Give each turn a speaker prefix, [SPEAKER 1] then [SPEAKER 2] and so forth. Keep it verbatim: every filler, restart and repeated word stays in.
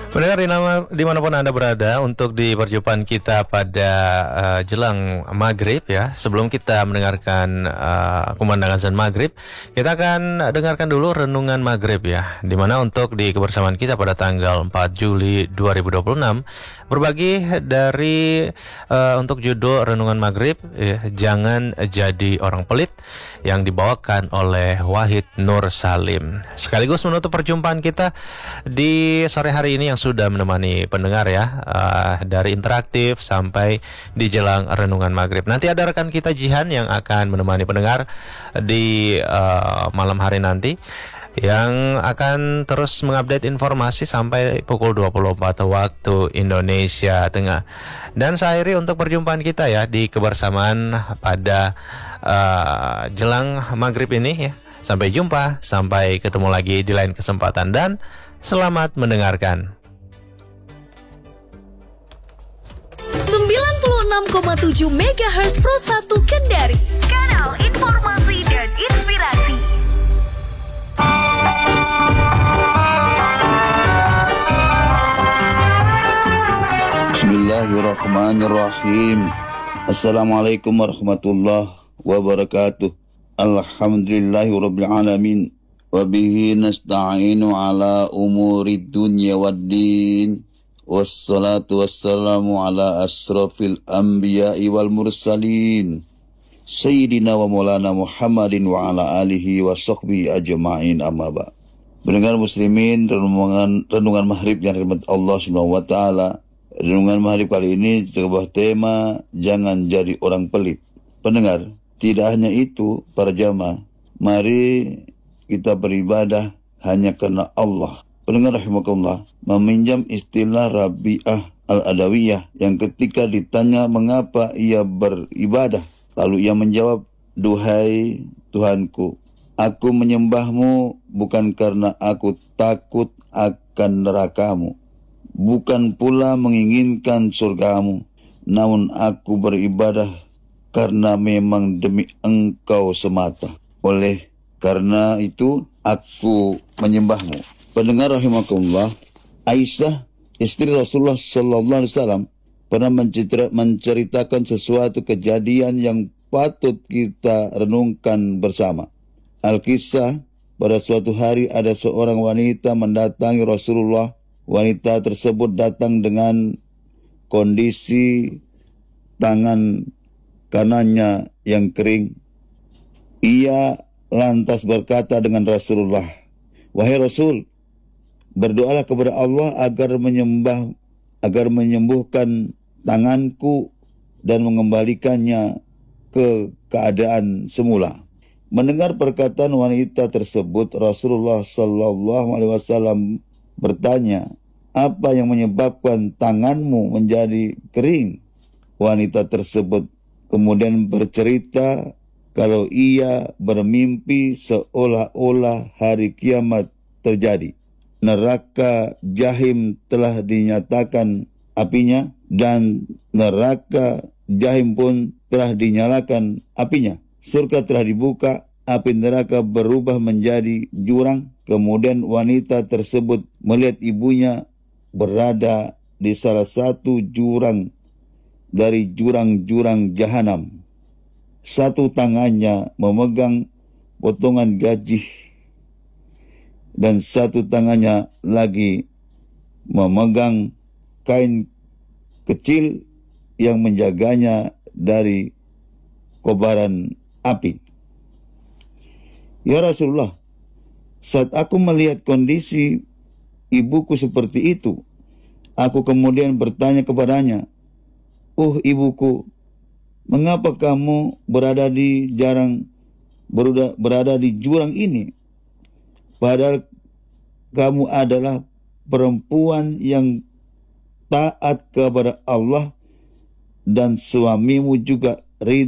[SPEAKER 1] Pendengar dinama- dimanapun Anda berada, untuk di perjumpaan kita pada uh, jelang maghrib ya, sebelum kita mendengarkan uh, pemandangan azan maghrib, kita akan dengarkan dulu renungan maghrib ya, dimana untuk di kebersamaan kita pada tanggal empat Juli dua ribu dua puluh enam berbagi dari uh, untuk judul renungan maghrib ya, jangan jadi orang pelit, yang dibawakan oleh Wahid Nur Salim. Sekaligus menutup perjumpaan kita di sore hari ini yang sudah menemani pendengar ya, uh, dari interaktif sampai di jelang renungan maghrib. Nanti ada rekan kita Jihan yang akan menemani pendengar di uh, malam hari nanti, yang akan terus mengupdate informasi sampai pukul dua puluh empat waktu Indonesia Tengah. Dan saya akhiri untuk perjumpaan kita ya di kebersamaan pada uh, jelang maghrib ini ya. Sampai jumpa, sampai ketemu lagi di lain kesempatan, dan selamat mendengarkan.
[SPEAKER 2] sembilan puluh enam koma tujuh megahertz Pro satu Kendari, kanal informasi dan inspirasi.
[SPEAKER 3] Bismillahirrahmanirrahim. Assalamualaikum warahmatullahi wabarakatuh. Alhamdulillahirabbil alamin. Wa bihi nasta'inu ala umuri dunya waddin. Wassalatu wassalamu ala asrafil anbiya'i wal mursalin, Sayyidina wa maulana Muhammadin wa ala alihi wa sahbihi ajma'in, amma ba'. Pendengar muslimin, renungan, renungan maghrib yang dirahmati Allah subhanahu wa ta'ala. Renungan maghrib kali ini sebuah tema, jangan jadi orang pelit. Pendengar, tidak hanya itu para jamaah, mari kita beribadah hanya karena Allah. Pendengar rahimakumullah, meminjam istilah Rabi'ah Al-Adawiyah yang ketika ditanya mengapa ia beribadah, lalu ia menjawab, duhai Tuhanku, aku menyembahmu bukan karena aku takut akan nerakamu, bukan pula menginginkan surgamu, namun aku beribadah karena memang demi engkau semata. Oleh karena itu aku menyembahmu. Pendengar rahimakumullah, Aisyah istri Rasulullah sallallahu alaihi wasallam pernah menceritakan sesuatu kejadian yang patut kita renungkan bersama. Al-Kisah, pada suatu hari ada seorang wanita mendatangi Rasulullah. Wanita tersebut datang dengan kondisi tangan kanannya yang kering. Ia lantas berkata dengan Rasulullah, wahai Rasul, berdoalah kepada Allah agar menyembah, agar menyembuhkan tanganku dan mengembalikannya ke keadaan semula. Mendengar perkataan wanita tersebut, Rasulullah sallallahu alaihi wasallam bertanya, apa yang menyebabkan tanganmu menjadi kering? Wanita tersebut kemudian bercerita kalau ia bermimpi seolah-olah hari kiamat terjadi. Neraka Jahim telah dinyatakan apinya, dan neraka Jahim pun telah dinyalakan apinya. Surga telah dibuka, api neraka berubah menjadi jurang. Kemudian wanita tersebut melihat ibunya berada di salah satu jurang dari jurang-jurang jahanam. Satu tangannya memegang potongan gaji, dan satu tangannya lagi memegang kain kecil yang menjaganya dari kobaran api. Ya Rasulullah, saat aku melihat kondisi ibuku seperti itu, aku kemudian bertanya kepadanya, oh ibuku, mengapa kamu berada di jarang berada, berada di jurang ini? Padahal kamu adalah perempuan yang taat kepada Allah dan suamimu juga ridha